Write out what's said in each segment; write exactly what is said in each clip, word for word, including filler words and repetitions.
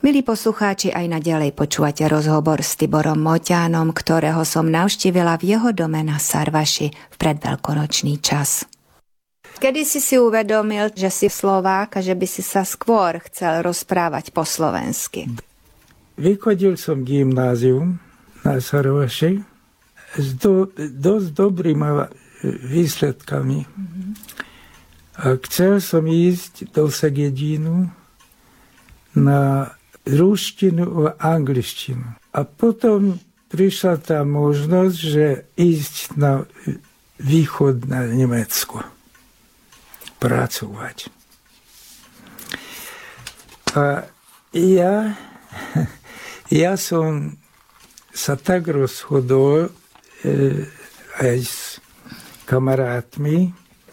Milí poslucháči, aj naďalej počúvate rozhovor s Tiborom Moťánom, ktorého som navštívila v jeho dome na Sarvaši v predveľkonočný čas. Kedy si si uvedomil, že si Slovák a že by si sa skôr chcel rozprávať po slovensky? Vychodil som gymnázium na Sarvaši s do, dosť dobrými výsledkami. Mm-hmm. A chcel som ísť do Segedínu na ruštinu a angličtinu. A potom prišla tá možnosť, že ísť na východ na Nemecko. Pracovať. A ja, ja som sa tak rozhodol e, aj s kamarátmi e,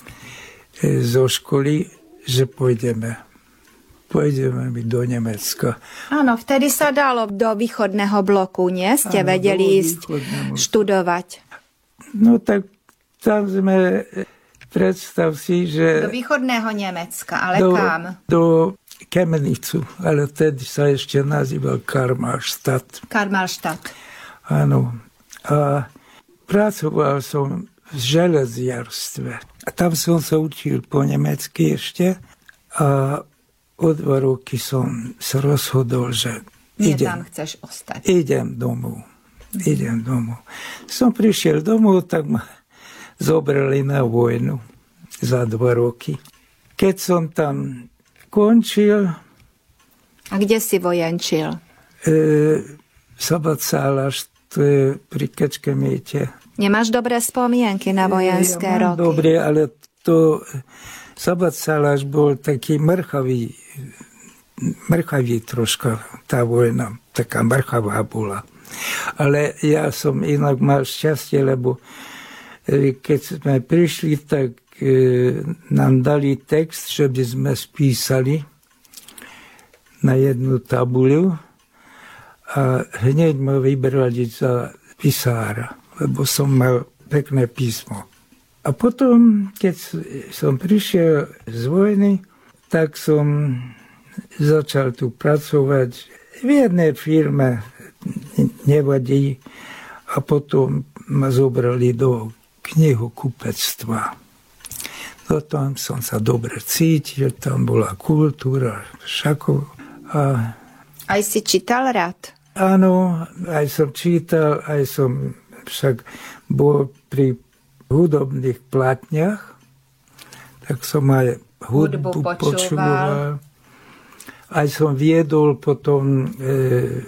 zo školy, že pôjdeme. Pôjdeme my do Nemecka. Áno, vtedy sa dalo do východného bloku, nie? Ste Áno, vedeli ísť študovať. No tak tam sme, predstav si, že... Do východného Nemecka, ale do, kam? Do Kemenicu, ale vtedy sa ešte nazýval Karmalštát. Karmalštát. Áno. A pracoval som v železiarstve. A tam som sa učil po nemecky ešte a o dva roky som sa rozhodol, že Nie idem, tam chceš ostať. idem domov. Mm. Idem domov. Som prišiel domov, tak ma zobrali na vojnu za dva roky. Keď som tam končil... A kde si vojenčil? E, Sabatszálas, to je pri Kecskemete. Nemáš dobré spomienky na vojenské ja roky? Dobre, ale to... Sabatszálas bol taký mrchavý, mrchavý troška tá vojna, taká mrchavá bola. Ale ja som inak mal šťastie, lebo keď sme prišli, tak e, nám dali text, že by sme spísali na jednu tabuľu a hneď ma vybrali za pisára, lebo som mal pekné písmo. A potom, keď som prišiel z vojny, tak som začal tu pracovať v jednej firme, nevadí, a potom ma zobrali do knihokupectva. No tam som sa dobre cítil, tam bola kultúra, všako. A... Aj si čítal rád? Áno, aj som čítal, aj som však bol pri hudobných platniach, tak som aj hudbu, hudbu počúval. počúval. Aj som viedol, potom e,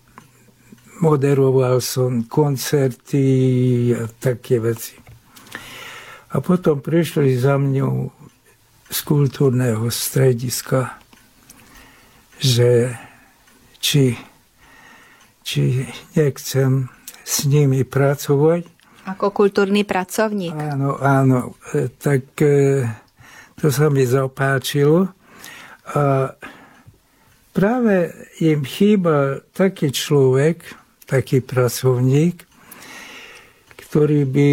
moderoval som koncerty a také veci. A potom prišli za mňou z kultúrneho strediska, že či, či nechcem s nimi pracovať. Ako kultúrny pracovník. Áno, áno. E, tak e, to sa mi zapáčilo. A práve im chýba taký človek, taký pracovník, ktorý by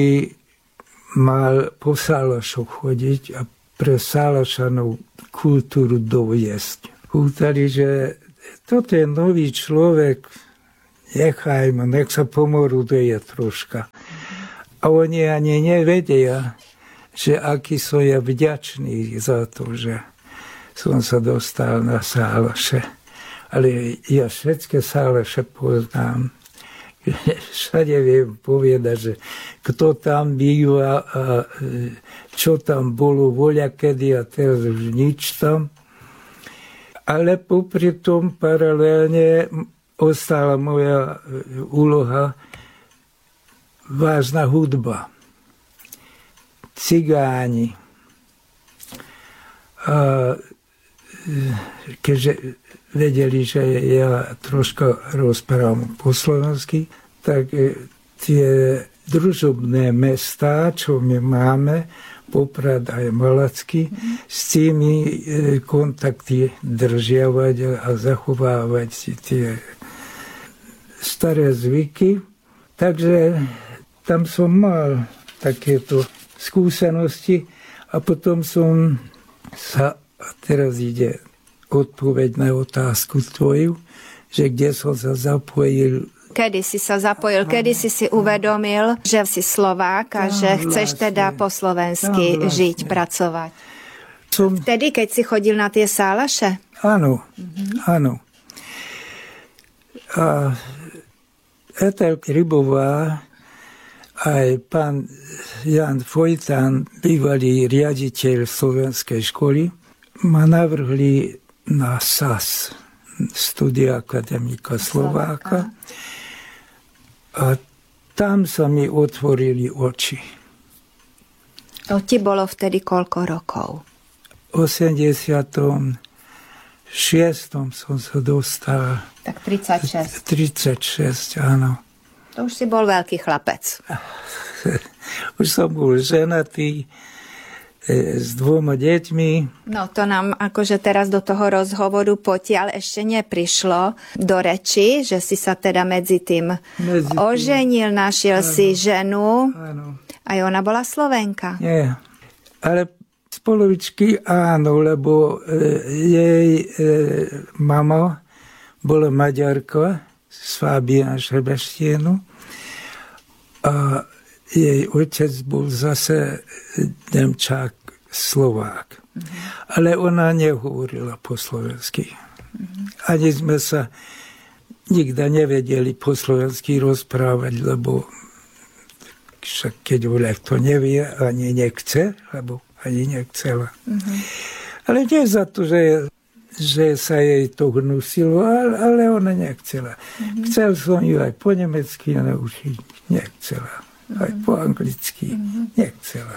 mal po Sálašoch chodiť a pre Sálašanov kultúru doviesť. Pútali, že toto je nový človek, nechaj ma, nech sa pomoruduje troška. A oni ani nevedia, že aký som ja vďačný za to, že som sa dostal na Sálaše. Ale ja všetky Sálaše poznám. Všade viem povedať, že kto tam býva a čo tam bolo voľakedy a teraz už nič tam. Ale popri tom paralelne ostala moja úloha vážna hudba. Cigáni. A keďže vedeli, že ja troška rozprávam po slovensky, tak tie družobné mestá, čo my máme, Poprad aj Malacky, s tými kontakty držiavať a zachovávať si tie staré zvyky. Takže tam som mal takéto skúsenosti a potom som sa, teraz ide odpoveď na otázku tvoju, že kde som sa zapojil. Kedy si sa zapojil, kedy si si uvedomil, že si Slovák a že chceš teda po slovensky žiť, pracovať? Som... Vtedy, keď si chodil na tie sálaše? Áno, mm-hmm. áno. A Etelka Rybová aj pán Jan Fojtán, bývalý riaditeľ slovenskej školy, ma navrhli na es á es, Studia akademika Slováka. A tam sa mi otvorili oči. To ti bolo vtedy koľko rokov? V osemdesiatom šiestom som sa dostal. Tak tridsaťšesť. tridsaťšesť, áno. To už si bol veľký chlapec. Už som bol ženatý e, s dvoma deťmi. No to nám akože teraz do toho rozhovoru potiaľ ešte neprišlo do reči, že si sa teda medzi tým, medzi tým. oženil, našiel áno. si ženu. Áno. Aj ona bola Slovenka. Nie, ale z polovičky áno, lebo e, jej e, mama bola Maďarka z Fábia Šebeštienu a jej otec bol zase Nemčák, Slovák. Mm-hmm. Ale ona nehovorila po slovensky. Mm-hmm. Ani sme sa nikda nevedeli po slovensky rozprávať, lebo však keď voľa to nevie, ani nechce, lebo ani nechcela. Mm-hmm. Ale nie za to, že že sa jej to hnusilo, ale ona nechcela. Mm-hmm. Chcel som ju aj po nemecky naučiť, nechcela. Mm-hmm. Aj po anglicky, mm-hmm. nechcela.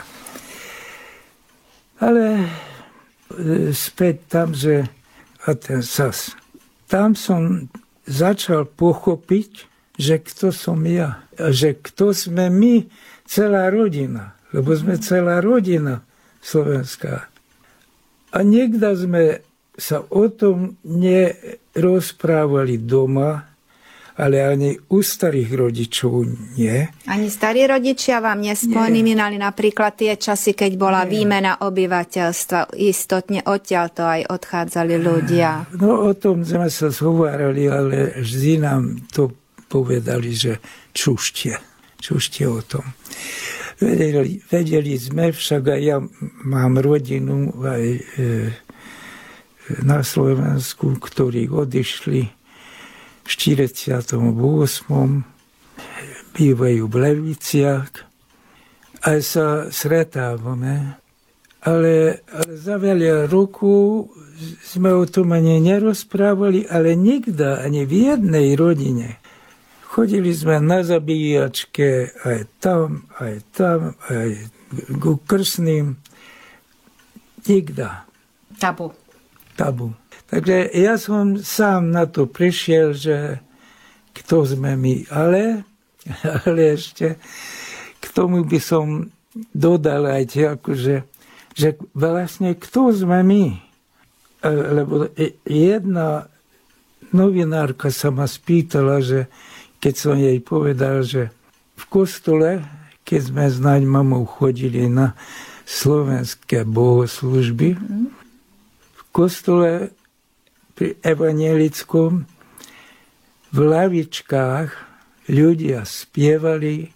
Ale e, späť tam, že a ten es á es, tam som začal pochopiť, že kto som ja. A že kto sme my, celá rodina. Lebo sme celá rodina slovenská. A niekda sme sa o tom nerozprávali doma, ale ani u starých rodičov nie. Ani starí rodičia vám nespomínali napríklad tie časy, keď bola nie. výmena obyvateľstva. Istotne odtiaľ to aj odchádzali ľudia. No o tom sme sa zhovárali, ale vždy nám to povedali, že čušte. Čušte o tom. Vedeli, vedeli sme, však aj ja mám rodinu aj e, na Slovensku, ktorí odišli v štyridsiatom ôsmom bývajú v Leviciach. Aj sa stretávame, ale, ale za veľa rokov sme o tom ani nerozprávali, ale nikda, ani v jednej rodine. Chodili sme na zabíjačke aj tam, aj tam, aj ku krstným. Nikda. Tabu. Tabu. Takže ja som sám na to prišiel, že kto sme my. Ale, ale ešte k tomu by som dodal aj akože, že vlastne kto sme my. Lebo jedna novinárka sa ma spýtala, že keď som jej povedal, že v kostole, keď sme s naň mamou chodili na slovenské bohoslúžby, mm. v kostole pri evanjelickom v lavičkách ľudia spievali